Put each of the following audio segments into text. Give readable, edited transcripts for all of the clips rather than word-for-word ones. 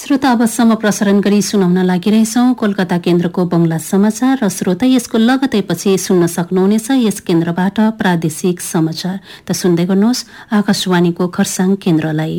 श्रोता अबसम्म प्रसारण गरी सुनाउन लागिरहेछौं कोलकाता केन्द्रको बंगला समाचार र श्रोता यसको लगतै पछि सुन्न सक्नुहुनेछ यस केन्द्रबाट प्रादेशिक समाचार। त सुन्दै गर्नुहोस् आकाशवाणीको खरसाङ केन्द्रलाई।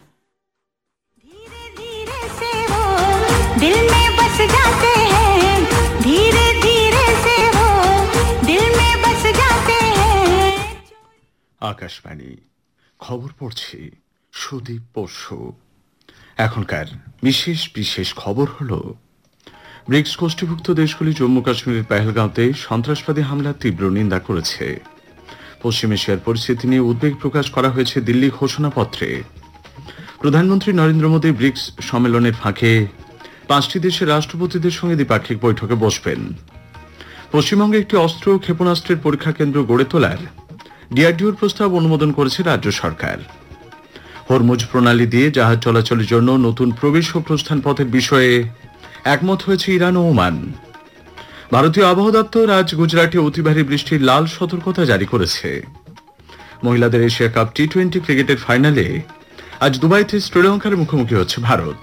আকাশবাণী খবর পড়ছি সুদীপ বসু। এখনকার বিশেষ বিশেষ খবর হলো ব্রিক্স গোষ্ঠীভুক্ত দেশগুলি জম্মু কাশ্মীরের পেহেলগাঁওতে সন্ত্রাসবাদী হামলার তীব্র নিন্দা করেছে। পশ্চিম এশিয়ার পরিস্থিতি নিয়ে উদ্বেগ প্রকাশ করা হয়েছে দিল্লি ঘোষণাপত্রে। প্রধানমন্ত্রী নরেন্দ্র মোদী ব্রিক্স সম্মেলনের ফাঁকে 5টি দেশের রাষ্ট্রপতিদের সঙ্গে দ্বিপাক্ষিক বৈঠকে বসবেন। পশ্চিমবঙ্গে একটি অস্ত্র ও ক্ষেপণাস্ত্রের পরীক্ষা কেন্দ্র গড়ে তোলার ডিআরডিওর প্রস্তাব অনুমোদন করেছে রাজ্য সরকার। হরমুজ প্রণালী দিয়ে জাহাজ চলাচলের জন্য নতুন প্রবেশ ও প্রস্থান পথের বিষয়ে একমত হয়েছে ইরান ও ওমান। ভারতীয় আবহাওয়া দপ্তর আজ গুজরাটে অতি ভারী বৃষ্টির লাল সতর্কতা জারি করেছে। মহিলাদের এশিয়া কাপ টি-20 ক্রিকেটের ফাইনালে আজ দুবাইতে শ্রীলঙ্কার মুখোমুখি হচ্ছে ভারত।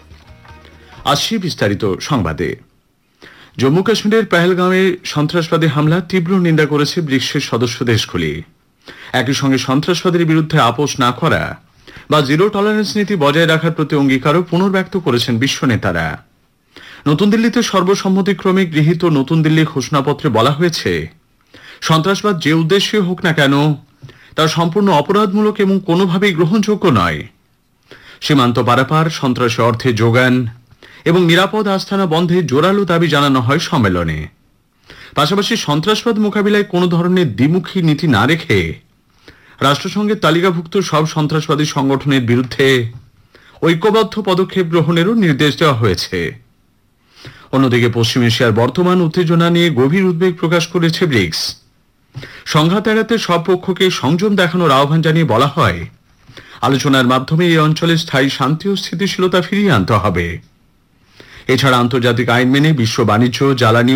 আসছি বিস্তারিত সংবাদে। জম্মু কাশ্মীরের পেহেলগাঁওয়ে সন্ত্রাসবাদী হামলা তীব্র নিন্দা করেছে ব্রিক্সের সদস্য দেশগুলি। একই সঙ্গে সন্ত্রাসবাদের বিরুদ্ধে আপোষ না করা বা জিরো টলারেন্স নীতি বজায় রাখার প্রতি অঙ্গীকারও পুনর্ব্যক্ত করেছেন বিশ্ব নেতারা। নতুন দিল্লিতে সর্বসম্মতিক্রমে গৃহীত নতুন দিল্লি ঘোষণাপত্রে বলা হয়েছে, সন্ত্রাসবাদ যে উদ্দেশ্যে হোক না কেন তা সম্পূর্ণ অপরাধমূলক এবং কোনোভাবেই গ্রহণযোগ্য নয়। সীমান্ত পারাপার, সন্ত্রাসী অর্থে যোগান এবং নিরাপদ আস্তানা বন্ধে জোরালো দাবি জানানো হয় সম্মেলনে। পাশাপাশি সন্ত্রাসবাদ মোকাবিলায় কোনো ধরনের দ্বিমুখী নীতি না রেখে রাষ্ট্রসংঘের তালিকাভুক্ত সব সন্ত্রাসবাদী সংগঠনের বিরুদ্ধে ঐক্যবদ্ধ পদক্ষেপ গ্রহণেরও নির্দেশ দেওয়া হয়েছে। অন্যদিকে পশ্চিম এশিয়ার বর্তমান উত্তেজনা নিয়ে গভীর উদ্বেগ প্রকাশ করেছে ব্রিক্স। সংঘাত এড়াতে সব পক্ষকে সংযম দেখানোর আহ্বান জানিয়ে বলা হয়, আলোচনার মাধ্যমে এই অঞ্চলে স্থায়ী শান্তি ও স্থিতিশীলতা ফিরিয়ে আনতে হবে। এছাড়া আন্তর্জাতিক আইন মেনে বিশ্ব বাণিজ্য, জ্বালানি